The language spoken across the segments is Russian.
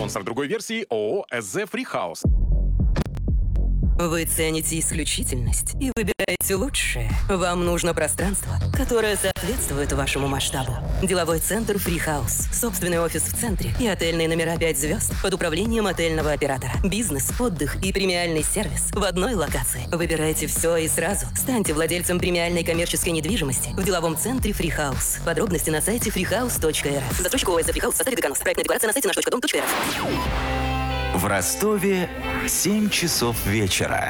Спонсор другой версии ООО «СЗ Фрихаус». Вы цените исключительность и выбираете лучшее. Вам нужно пространство, которое соответствует вашему масштабу. Деловой центр «Фрихаус». Собственный офис в центре и отельные номера 5 звезд под управлением отельного оператора. Бизнес, отдых и премиальный сервис в одной локации. Выбирайте все и сразу. Станьте владельцем премиальной коммерческой недвижимости в деловом центре «Фрихаус». Подробности на сайте freehouse.rf. Застройщик ООО «СЗ Фрихаус» в составе Деканус. Проектная декларация на сайте наш.дом.рф. В Ростове 7 часов вечера.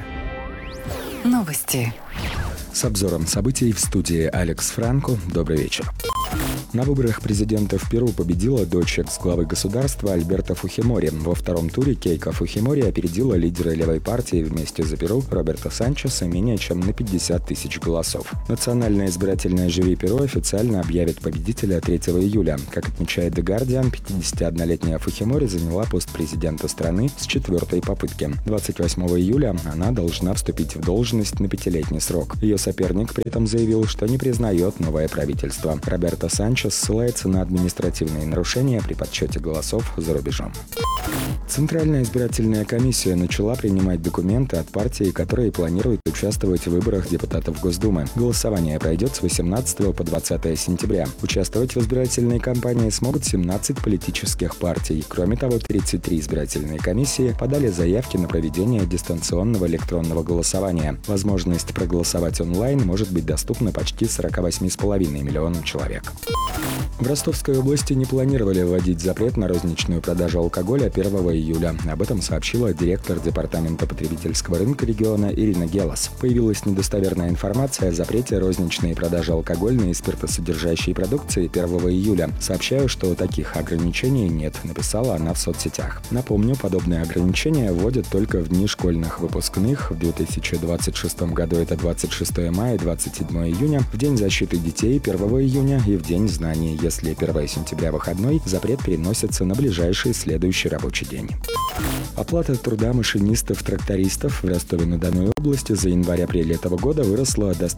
Новости. С обзором событий в студии Алекс Франко. Добрый вечер. На выборах президента в Перу победила дочь экс-главы государства Альберто Фухимори. Во втором туре Кейко Фухимори опередила лидера левой партии «Вместе за Перу» Роберто Санчеса менее чем на 50 тысяч голосов. Национальное избирательное жюри Перу официально объявит победителя 3 июля. Как отмечает The Guardian, 51-летняя Фухимори заняла пост президента страны с 4-й попытки. 28 июля она должна вступить в должность на 5-летний срок. Ее соперник при этом заявил, что не признает новое правительство. Роберто Санчес ссылается на административные нарушения при подсчете голосов за рубежом. Центральная избирательная комиссия начала принимать документы от партий, которые планируют участвовать в выборах депутатов Госдумы. Голосование пройдет с 18 по 20 сентября. Участвовать в избирательной кампании смогут 17 политических партий. Кроме того, 33 избирательные комиссии подали заявки на проведение дистанционного электронного голосования. Возможность проголосовать онлайн может быть доступна почти 48,5 миллионам человек. В Ростовской области не планировали вводить запрет на розничную продажу алкоголя 1 июля. Об этом сообщила директор департамента потребительского рынка региона Ирина Гелас. Появилась недостоверная информация о запрете розничной продажи алкогольной и спиртосодержащей продукции 1 июля. Сообщаю, что таких ограничений нет, написала она в соцсетях. Напомню, подобные ограничения вводят только в дни школьных выпускных. В 2026 году это 26 мая и 27 июня, в День защиты детей 1 июня и в День знаний. Если 1 сентября выходной, запрет переносится на ближайший следующий рабочий день. Оплата труда машинистов-трактористов в Ростове-на-Дону области за январь-апрель этого года выросла до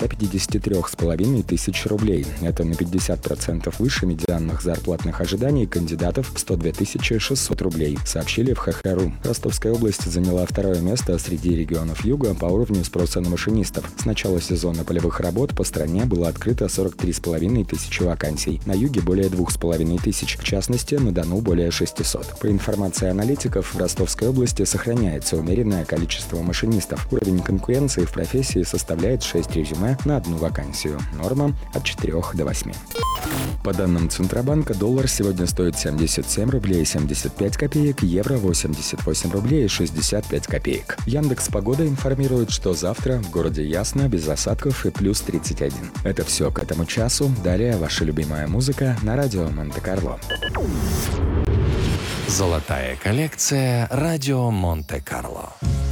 153,5 тысяч рублей. Это на 50% выше медианных зарплатных ожиданий кандидатов в 102 600 рублей, сообщили в ХХРУ. Ростовская область заняла второе место среди регионов Юга по уровню спроса на машинистов. С начала сезона полевых работ по стране было открыто 43,5 тысячи вакансий. На юге более 2,5 тысяч, в частности, на Дону более 600. По информации аналитиков, в Ростовской области сохраняется умеренное количество машинистов. Уровень конкуренции в профессии составляет 6 резюме на одну вакансию. Норма от 4 до 8. По данным Центробанка, доллар сегодня стоит 77 рублей 75 копеек, евро 88 рублей 65 копеек. Яндекс.Погода информирует, что завтра в городе ясно, без осадков и плюс 31. Это все к этому часу. Далее ваша любимая музыка на радио Монте-Карло. Золотая коллекция «Радио Монте-Карло».